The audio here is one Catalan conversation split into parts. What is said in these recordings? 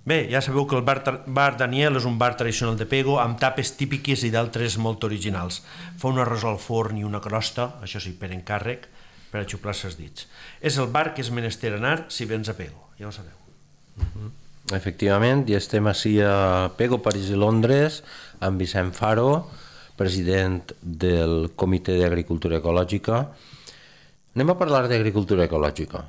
Bé, ja sabeu que el bar Daniel és un bar tradicional de Pego amb tapes típiques i d'altres molt originals. Fa un arròs al forn i una crosta, això sí, per encàrrec, per a xuplar-se els dits. És el bar que és menester anar si vens a Pego, ja ho sabeu. Efectivament, i estem així a Pego, París i Londres, amb Vicent Faro, president del Comitè d'Agricultura Ecològica. Anem a parlar d'agricultura ecològica.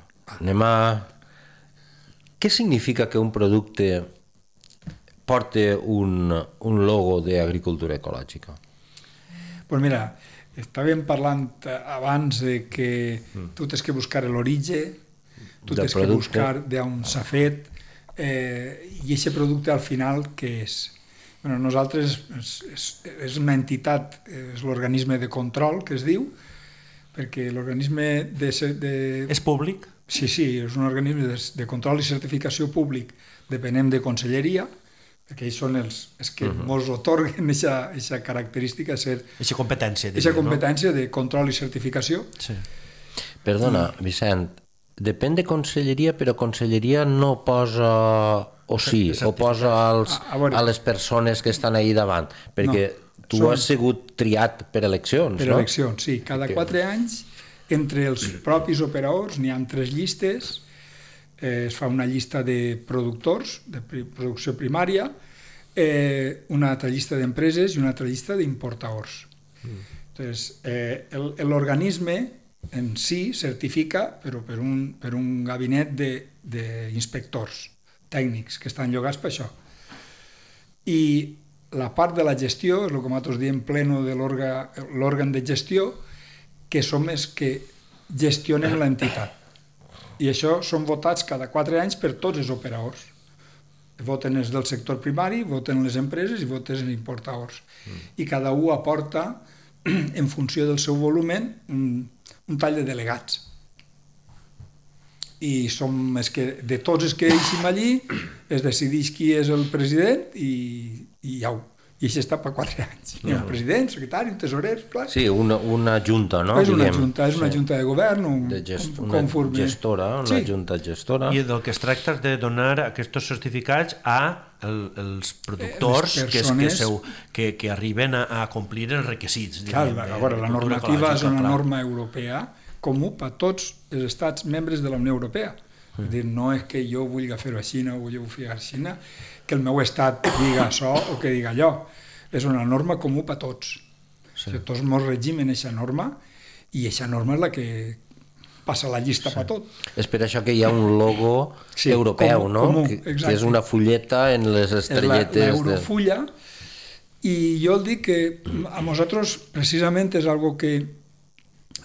Què significa que un producte porti un logo d'agricultura ecològica? Doncs mira, estàvem parlant abans de que tu tens que buscar l'origen, tu tens que buscar d'on s'ha fet, i aquest producte al final què és? Nosaltres és una entitat, és l'organisme de control que es diu, perquè l'organisme És públic? Sí, és un organisme de control i certificació públic, depenem de Conselleria, perquè ells són els que ens otorguen aquesta característica, aquesta competència. Aquesta competència de control i certificació. Perdona, Vicent, depèn de Conselleria, però Conselleria no posa, o posa a les persones que estan ahí davant, perquè tu has sigut triat per eleccions, no? Per eleccions, sí. Cada 4 anys, entre els propis operadors, n'hi ha 3 llistes, es fa una llista de productors, de producció primària, una altra llista d'empreses i una altra llista d'importadors. L'organisme en si certifica, però per un gabinet d'inspectors tècnics que estan llogats per això. I la part de la gestió, és el que nosaltres diem pleno de l'òrgan de gestió, que som els que gestionen l'entitat. I això són votats cada 4 anys per tots els operadors. Voten els del sector primari, voten les empreses i voten els importadors. I cada un aporta, en funció del seu volum, un tall de delegats. I som de tots els que deixem allí, es decideix qui és el president i ja ho. I això està per 4 anys. Hi ha un president, un secretari, un tesorer, clar. Sí, una junta, no? És una junta de govern, una gestora, una junta gestora. I del que es tracta és de donar aquests certificats als productors que arriben a complir els requisits. Clar, a veure, la normativa és una norma europea comú per a tots els estats membres de la Unió Europea. És dir, no és que jo vulgui fer-ho així o jo ho fer així, que el meu estat diga això o que diga allò. És una norma comú per a tots. Tots ens regimen aquesta norma i aquesta norma és la que passa la llista per tot. És per això que hi ha un logo europeu, no? Que és una fulleta en les estrelletes. L'eurofulla. I jo dic que a nosaltres precisament és algo que